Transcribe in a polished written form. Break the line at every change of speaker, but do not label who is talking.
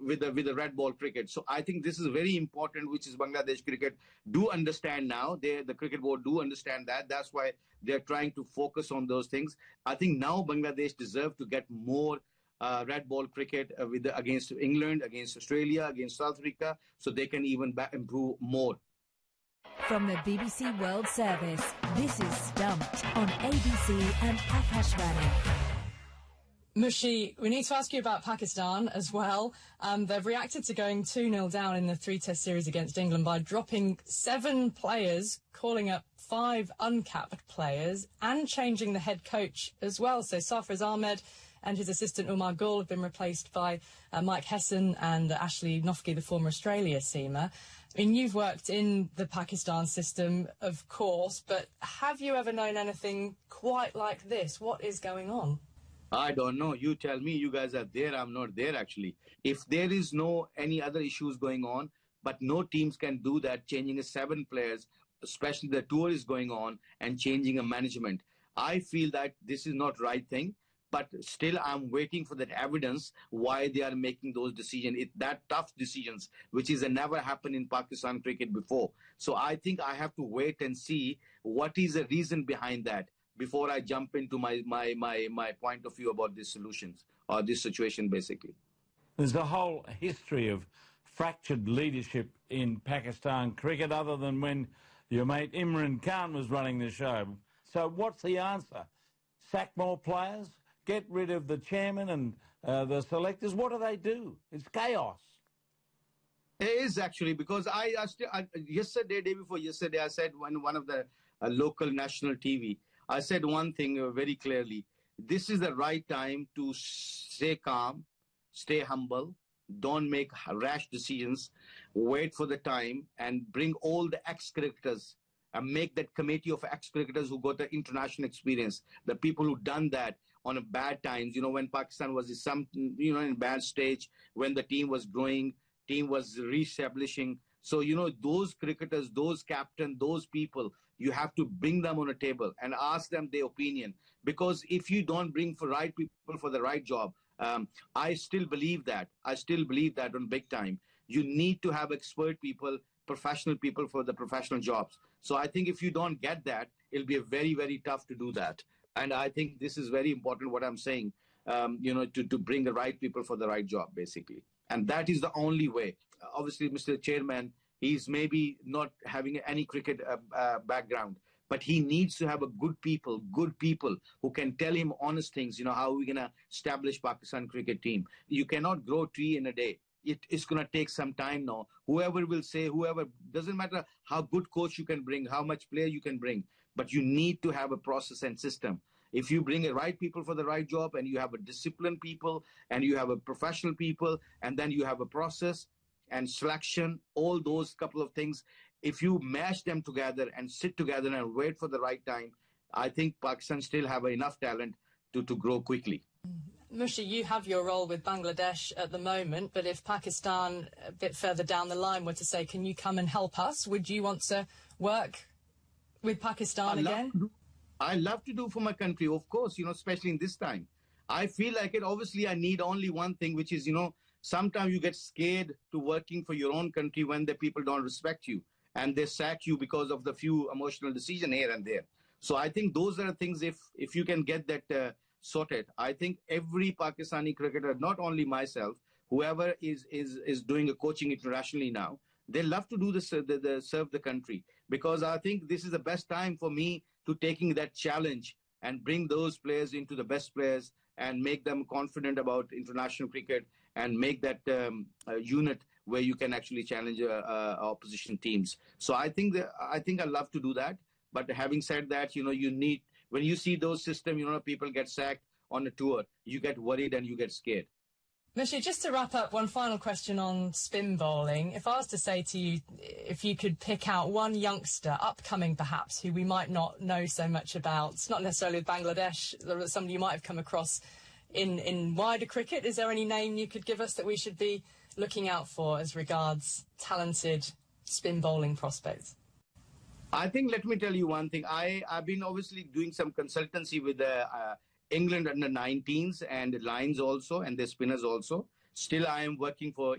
with the red ball cricket. So I think this is very important, which is Bangladesh cricket do understand now. The cricket board do understand that. That's why they're trying to focus on those things. I think now Bangladesh deserve to get more red ball cricket against England, against Australia, against South Africa, so they can even improve more.
From the BBC World Service, this is Stumped on ABC and Akashvani.
Mushi, we need to ask you about Pakistan as well. They've reacted to going 2-0 down in the 3-test series against England by dropping 7 players, calling up 5 uncapped players and changing the head coach as well. So Sarfraz Ahmed and his assistant Umar Gul have been replaced by Mike Hesson and Ashley Nofke, the former Australia seamer. I mean, you've worked in the Pakistan system, of course, but have you ever known anything quite like this? What is going on?
I don't know. You tell me. You guys are there. I'm not there, actually. If there is any other issues going on, but no teams can do that, changing 7 players, especially the tour is going on, and changing a management. I feel that this is not right thing. But still, I'm waiting for that evidence why they are making those decisions. That tough decisions, which is never happened in Pakistan cricket before. So I think I have to wait and see what is the reason behind that before I jump into my point of view about these solutions or this situation, basically.
There's a whole history of fractured leadership in Pakistan cricket, other than when your mate Imran Khan was running the show. So what's the answer? Sack more players? Get rid of the chairman and the selectors? What do? It's chaos.
It is, actually, because yesterday, day before yesterday, I said on one of the local national TV, I said one thing very clearly. This is the right time to stay calm, stay humble, don't make rash decisions, wait for the time and bring all the ex-cricketers and make that committee of ex-cricketers who got the international experience, the people who done that on a bad times, when Pakistan was in bad stage, when the team was growing, team was re-establishing. So, those cricketers, those captains, those people, you have to bring them on a table and ask them their opinion. Because if you don't bring for right people for the right job, I still believe that. On big time. You need to have expert people, professional people for the professional jobs. So I think if you don't get that, it'll be very, very tough to do that. And I think this is very important, what I'm saying, to bring the right people for the right job, basically. And that is the only way. Obviously, Mr. Chairman, he's maybe not having any cricket background, but he needs to have good people who can tell him honest things, how we're going to establish Pakistan cricket team. You cannot grow a tree in a day. It's going to take some time now. Whoever will say, doesn't matter how good coach you can bring, how much player you can bring, but you need to have a process and system. If you bring the right people for the right job and you have a disciplined people and you have a professional people and then you have a process and selection, all those couple of things, if you mash them together and sit together and wait for the right time, I think Pakistan still have enough talent to grow quickly.
Mushi, you have your role with Bangladesh at the moment, but if Pakistan a bit further down the line were to say, can you come and help us, would you want to work with Pakistan again?
I love to do for my country, of course, especially in this time. I feel like it. Obviously, I need only one thing, which is, sometimes you get scared to working for your own country when the people don't respect you and they sack you because of the few emotional decisions here and there. So I think those are the things, if you can get that sorted, I think every Pakistani cricketer, not only myself, whoever is doing a coaching internationally now, they love to do this, serve the country, because I think this is the best time for me to taking that challenge and bring those players into the best players and make them confident about international cricket and make that unit where you can actually challenge opposition teams. So I think I love to do that. But having said that, you need, when you see those systems, people get sacked on a tour, you get worried and you get scared.
Mushi, just to wrap up, one final question on spin bowling. If I was to say to you, if you could pick out one youngster, upcoming perhaps, who we might not know so much about, it's not necessarily with Bangladesh, somebody you might have come across in wider cricket, is there any name you could give us that we should be looking out for as regards talented spin bowling prospects?
I think, let me tell you one thing. I've been obviously doing some consultancy with the England under 19s and Lions also, and the spinners also. Still, I am working for